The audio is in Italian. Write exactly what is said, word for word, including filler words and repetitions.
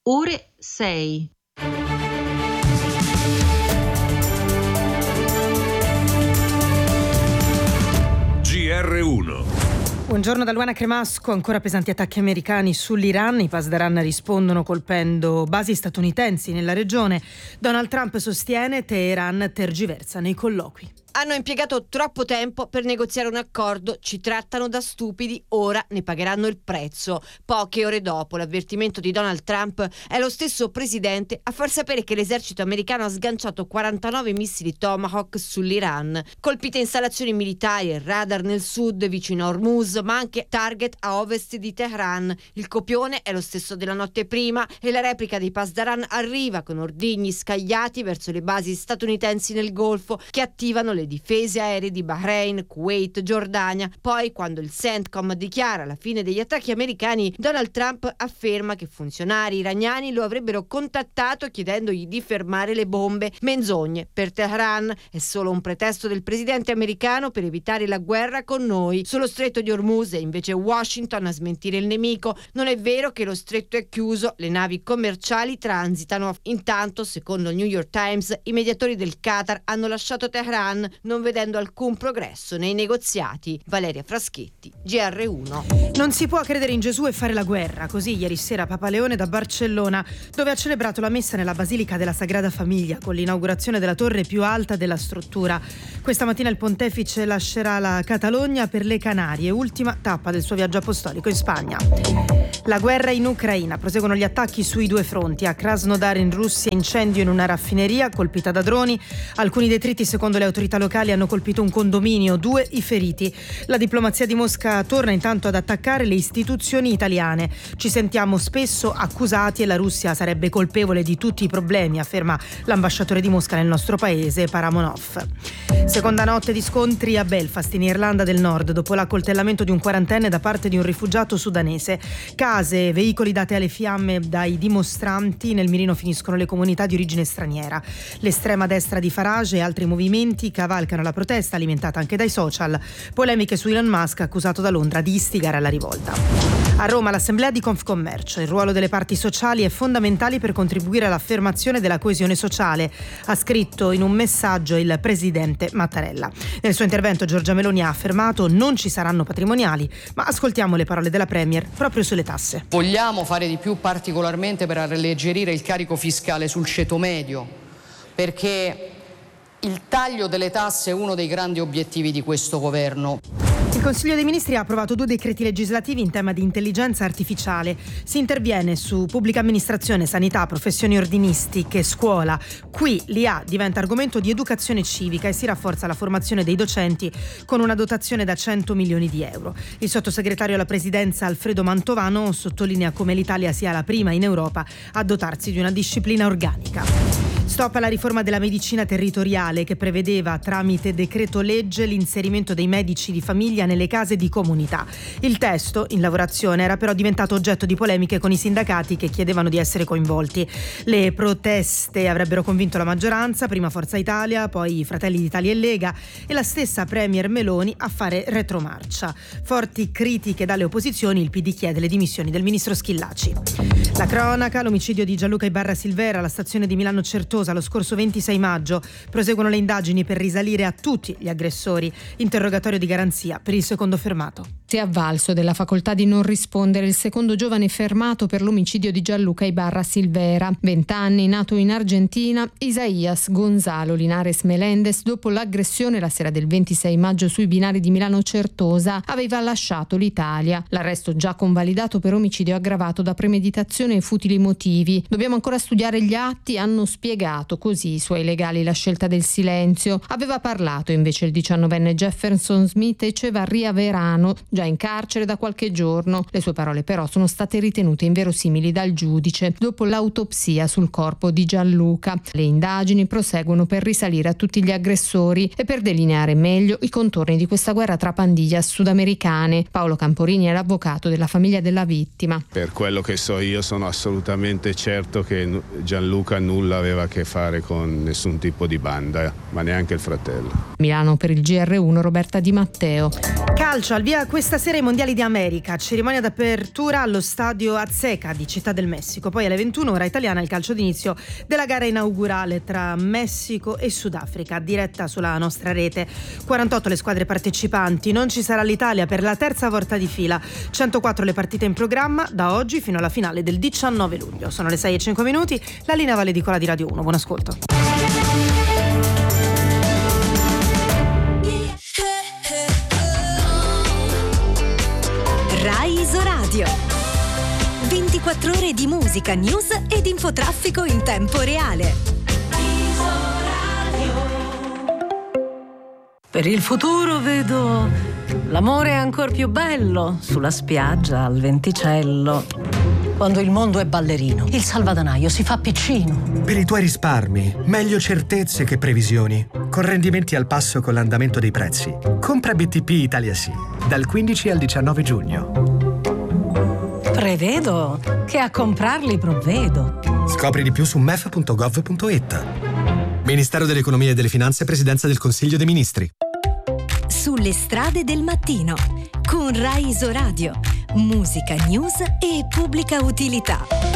ore sei. G R uno. Buongiorno da Luana Cremasco. Ancora pesanti attacchi americani sull'Iran. I Pasdaran rispondono colpendo basi statunitensi nella regione. Donald Trump sostiene Teheran tergiversa nei colloqui. Hanno impiegato troppo tempo per negoziare un accordo, ci trattano da stupidi, ora ne pagheranno il prezzo. Poche ore dopo l'avvertimento di Donald Trump, è lo stesso presidente a far sapere che l'esercito americano ha sganciato quarantanove missili Tomahawk sull'Iran. Colpite installazioni militari e radar nel sud vicino a Hormuz, ma anche target a ovest di Teheran. Il copione è lo stesso della notte prima e la replica dei Pasdaran arriva con ordigni scagliati verso le basi statunitensi nel Golfo che attivano le difese aeree di Bahrain, Kuwait, Giordania. Poi, quando il CENTCOM dichiara la fine degli attacchi americani, Donald Trump afferma che funzionari iraniani lo avrebbero contattato chiedendogli di fermare le bombe. Menzogne. Per Teheran è solo un pretesto del presidente americano per evitare la guerra con noi. Sullo stretto di Hormuz è invece Washington a smentire il nemico. Non è vero che lo stretto è chiuso, le navi commerciali transitano. Intanto, secondo il New York Times, i mediatori del Qatar hanno lasciato Teheran non vedendo alcun progresso nei negoziati. Valeria Fraschetti, G R uno. Non si può credere in Gesù e fare la guerra. Così ieri sera Papa Leone da Barcellona, dove ha celebrato la messa nella Basilica della Sagrada Famiglia con l'inaugurazione della torre più alta della struttura. Questa mattina il pontefice lascerà la Catalogna per le Canarie, ultima tappa del suo viaggio apostolico in Spagna. La guerra in Ucraina. Proseguono gli attacchi sui due fronti. A Krasnodar in Russia, incendio in una raffineria colpita da droni. Alcuni detriti, secondo le autorità locali, hanno colpito un condominio, due i feriti. La diplomazia di Mosca torna intanto ad attaccare le istituzioni italiane. Ci sentiamo spesso accusati e la Russia sarebbe colpevole di tutti i problemi, afferma l'ambasciatore di Mosca nel nostro paese, Paramonov. Seconda notte di scontri a Belfast, in Irlanda del Nord, dopo l'accoltellamento di un quarantenne da parte di un rifugiato sudanese. Case e veicoli date alle fiamme dai dimostranti, nel mirino finiscono le comunità di origine straniera. L'estrema destra di Farage e altri movimenti cavalcano la protesta alimentata anche dai social. Polemiche su Elon Musk, accusato da Londra di istigare alla rivolta. A Roma l'assemblea di Confcommercio. Il ruolo delle parti sociali è fondamentale per contribuire all'affermazione della coesione sociale, ha scritto in un messaggio il presidente Mattarella. Nel suo intervento Giorgia Meloni ha affermato: non ci saranno patrimoniali, ma ascoltiamo le parole della Premier proprio sulle tasse. Vogliamo fare di più, particolarmente per alleggerire il carico fiscale sul ceto medio, perché il taglio delle tasse è uno dei grandi obiettivi di questo governo. Il Consiglio dei Ministri ha approvato due decreti legislativi in tema di intelligenza artificiale. Si interviene su pubblica amministrazione, sanità, professioni ordinistiche, scuola. Qui l'I A diventa argomento di educazione civica e si rafforza la formazione dei docenti con una dotazione da cento milioni di euro. Il sottosegretario alla Presidenza Alfredo Mantovano sottolinea come l'Italia sia la prima in Europa a dotarsi di una disciplina organica. Stop alla riforma della medicina territoriale che prevedeva tramite decreto legge l'inserimento dei medici di famiglia nelle case di comunità. Il testo, in lavorazione, era però diventato oggetto di polemiche con i sindacati che chiedevano di essere coinvolti. Le proteste avrebbero convinto la maggioranza, prima Forza Italia, poi Fratelli d'Italia e Lega, e la stessa Premier Meloni a fare retromarcia. Forti critiche dalle opposizioni, il P D chiede le dimissioni del ministro Schillaci. La cronaca, l'omicidio di Gianluca Ibarra Silvera alla stazione di Milano Certosa lo scorso ventisei maggio. Proseguono le indagini per risalire a tutti gli aggressori. Interrogatorio di garanzia per il secondo fermato. Si è avvalso della facoltà di non rispondere il secondo giovane fermato per l'omicidio di Gianluca Ibarra Silvera. vent'anni, nato in Argentina, Isaías Gonzalo Linares Melendez, dopo l'aggressione la sera del ventisei maggio sui binari di Milano Certosa, aveva lasciato l'Italia. L'arresto già convalidato per omicidio aggravato da premeditazione e futili motivi. Dobbiamo ancora studiare gli atti, hanno spiegato così i suoi legali la scelta del silenzio. Aveva parlato invece il diciannovenne Jefferson Smith Echevarria Verano, già in carcere da qualche giorno. Le sue parole però sono state ritenute inverosimili dal giudice dopo l'autopsia sul corpo di Gianluca. Le indagini proseguono per risalire a tutti gli aggressori e per delineare meglio i contorni di questa guerra tra pandillas sudamericane. Paolo Camporini è l'avvocato della famiglia della vittima. Per quello che so io sono assolutamente certo che Gianluca nulla aveva a che fare con nessun tipo di banda, ma neanche il fratello. Milano per il G R uno, Roberta Di Matteo. Calcio, al via questa Questa sera i Mondiali di America, cerimonia d'apertura allo stadio Azteca di Città del Messico. Poi alle ventuno ora italiana il calcio d'inizio della gara inaugurale tra Messico e Sudafrica, diretta sulla nostra rete. quarantotto le squadre partecipanti, non ci sarà l'Italia per la terza volta di fila. centoquattro le partite in programma da oggi fino alla finale del diciannove luglio. Sono le sei e cinque minuti, la linea Valle di Cola di Radio uno. Buon ascolto. Rai Isoradio. ventiquattro ore di musica, news ed infotraffico in tempo reale. Per il futuro vedo l'amore ancor più bello sulla spiaggia al venticello. Quando il mondo è ballerino, il salvadanaio si fa piccino. Per i tuoi risparmi, meglio certezze che previsioni. Con rendimenti al passo con l'andamento dei prezzi. Compra B T P Italia Sì, dal quindici al diciannove giugno. Prevedo che a comprarli provvedo. Scopri di più su m e f punto gov punto i t. Ministero dell'Economia e delle Finanze, Presidenza del Consiglio dei Ministri. Sulle strade del mattino, con Rai Isoradio. Musica, news e pubblica utilità.